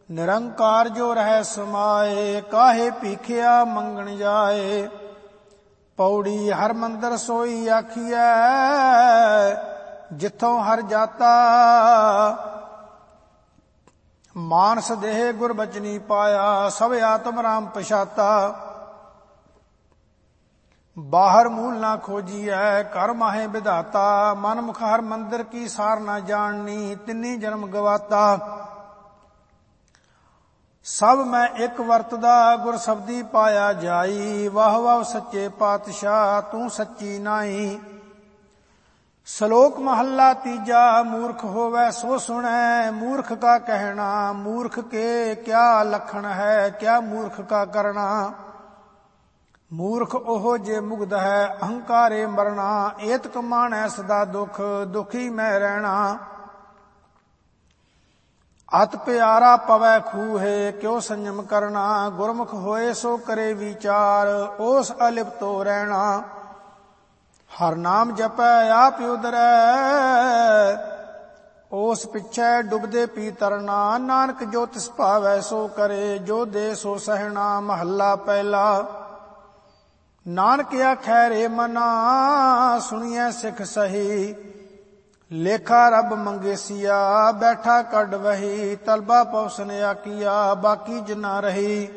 ਨਿਰੰਕਾਰ ਜੋ ਰਹਿ ਸਮਾਏ, ਕਾਹੇ ਭੀਖਿਆ ਮੰਗਣ ਜਾਏ। ਪੌੜੀ ਹਰ ਮੰਦਰ ਸੋਈ ਆਖੀਐ, ਜਿੱਥੋਂ ਹਰ ਜਾਤਾ। ਮਾਨਸ ਦੇਹ ਗੁਰ ਬਚਨੀ ਪਾਇਆ, ਸਭ ਆਤਮ ਰਾਮ ਪਛਾਤਾ। ਬਾਹਰ ਮੂਲ ਨਾ ਖੋਜੀਐ, ਘਰ ਮਾਹੇ ਵਿਧਾਤਾ। ਮਨ ਮੁਖ ਹਰ ਮੰਦਰ ਕੀ ਸਾਰ ਨਾ ਜਾਣਨੀ, ਤਿੰਨੀ ਜਨਮ ਗਵਾਤਾ। ਸਭ ਮੈਂ ਇੱਕ ਵਰਤਦਾ, ਗੁਰ ਸਬਦੀ ਪਾਇਆ ਜਾਈ। ਵਾਹ ਵਾਹ ਸੱਚੇ ਪਾਤਸ਼ਾਹ, ਤੂੰ ਸੱਚੀ ਨਾਈ। ਸ਼ਲੋਕ ਮਹੱਲਾ ਤੀਜਾ। ਮੂਰਖ ਹੋਵੈ ਸੋ ਸੁਣੈ, ਮੂਰਖ ਕਾ ਕਹਿਣਾ। ਮੂਰਖ ਕੇ ਕਿਆ ਲਖਣ ਹੈ, ਕਿਆ ਮੂਰਖ ਕਾ ਕਰਨਾ। ਮੂਰਖ ਉਹ ਜੇ ਮੁਗਧ ਹੈ, ਅਹੰਕਾਰੇ ਮਰਨਾ। ਏਤਕ ਮਾਣੈ ਸਦਾ ਦੁਖ, ਦੁਖੀ ਮੈਂ ਰਹਿਣਾ। ਅਤ ਪਿਆਰਾ ਪਵੈ ਖੂਹੇ, ਕਿਉ ਸੰਜਮ ਕਰਨਾ। ਗੁਰਮੁਖ ਹੋਏ ਸੋ ਕਰੇ ਵਿਚਾਰ, ਉਸ ਅਲਿਪਤੋ ਰਹਿਣਾ। ਹਰ ਨਾਮ ਜਪੈ ਆਪ ਉਦਰੈ, ਉਸ ਪਿਛੈ ਡੁਬਦੇ ਪੀ ਤਰਨਾ। ਨਾਨਕ ਜੋ ਤਿਸ ਭਾਵੈ ਸੋ ਕਰੇ, ਜੋ ਦੇ ਸੋ ਸਹਿਣਾ। ਮਹੱਲਾ ਪਹਿਲਾ। ਨਾਨਕ ਆਖੈ ਰੇ ਮਨਾ, ਸੁਣੀਐ ਸਿੱਖ ਸਹੀ। ਲੇਖਾ ਰੱਬ ਮੰਗੇਸੀਆ, ਬੈਠਾ ਕੱਢ ਵਹੀ। ਤਲਬਾ ਪੌਸਨ ਆਕੀਆ, ਬਾਕੀ ਜਿਨਾ ਰਹੀ।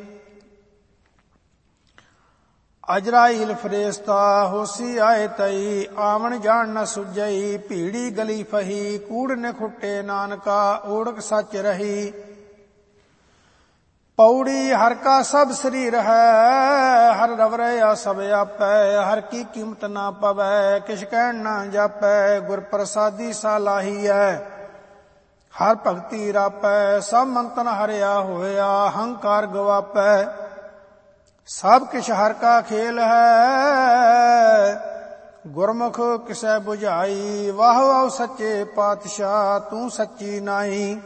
ਅਜਰਾਈਲ ਫਰੇਸਤਾ, ਹੋਸੀ ਆਏ ਤਈ। ਆਵਣ ਜਾਣ ਨ ਸੁਝਈ, ਭੀੜੀ ਗਲੀ ਫਹੀ। ਕੂੜ ਨੇ ਖੁੱਟੇ ਨਾਨਕਾ, ਓੜਕ ਸੱਚ ਰਹੀ। ਪੌੜੀ ਹਰ ਕਾ ਸਭ ਸਰੀਰ ਹੈ, ਹਰ ਰਵ ਰਹਿਆ ਸਭ ਆਪੈ। ਹਰ ਕੀ ਕੀਮਤ ਨਾ ਪਵੈ, ਕਿਛ ਕਹਿਣ ਨਾ ਜਾਪੈ। ਗੁਰ ਪ੍ਰਸਾਦੀ ਸਾਲਾਹੀ ਹੈ, ਹਰ ਭਗਤੀ ਰਾਪੈ। ਸਭ ਮੰਤਨ ਹਰਿਆ ਹੋਇਆ, ਹੰਕਾਰ ਗਵਾਪੈ। ਸਭ ਕਿਛ ਹਰ ਕਾ ਖੇਲ ਹੈ, ਗੁਰਮੁਖ ਕਿਸੈ 부ਝਾਈ। ਵਾਹ ਵਾਹ ਸੱਚੇ ਪਾਤਸ਼ਾਹ, ਤੂੰ ਸੱਚੀ ਨਾਈ।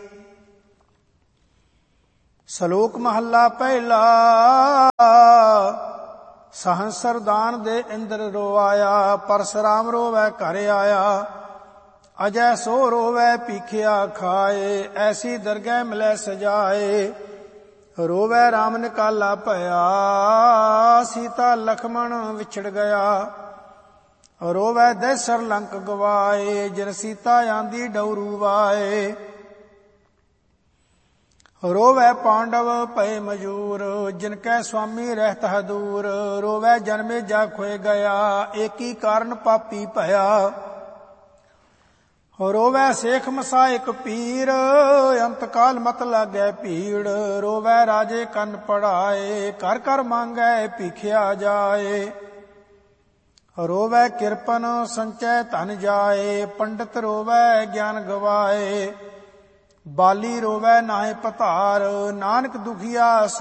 ਸ਼ਲੋਕ ਮਹੱਲਾ ਪਹਿਲਾ। ਸਹੰਸਰ ਦਾਨ ਦੇ ਇੰਦਰ ਰੋਆਇਆ, ਪਰਸਰਾਮ ਰੋਵੈ ਘਰ ਆਇਆ। ਅਜੈ ਸੋ ਰੋਵੈ ਭੀਖਿਆ ਖਾਏ, ਐਸੀ ਦਰਗਹਿ ਮਿਲੈ ਸਜਾਏ। ਰੋਵੈ ਰਾਮ ਨਿਕਾਲਾ ਭਇਆ, ਸੀਤਾ ਲਖਮਣ ਵਿਛੜ ਗਿਆ। ਰੋਵੈ ਦੈਸਰ ਲੰਕ ਗਵਾਏ, ਜਿਨ ਸੀਤਾ ਆਂਦੀ ਡਉਰੂ ਵਾਏ। ਰੋਵੈ ਪਾਂਡਵ ਭਏ ਮਜੂਰ, ਜਿਨ ਕੈ ਸੁਆਮੀ ਰਹਿਤ ਦੂਰ। ਰੋਵੈ ਜਨਮੇ ਜਾ ਖੋਏ ਗਿਆ, ਏਕੀ ਕਾਰਨ ਪਾਪੀ ਭਇਆ। ਰੋਵੈ ਸੇਖ ਮਸਾਇਕ ਪੀਰ, ਅੰਤ ਕਾਲ ਮਤ ਲਾਗੈ ਭੀੜ। ਰੋਵੈ ਰਾਜੇ ਕੰਨ ਪੜਾਏ, ਘਰ ਘਰ ਮੰਗੈ ਭੀਖਿਆ ਜਾਏ। ਰੋਵੈ ਕਿਰਪਨ ਸੰਚੈ ਧਨ ਜਾਏ, ਪੰਡਤ ਰੋਵੈ ਗਿਆਨ ਗਵਾਏ। ਬਾਲੀ ਰੋਵੈ ਨਾਹਿ ਪਧਾਰ, ਨਾਨਕ ਦੁਖੀਆ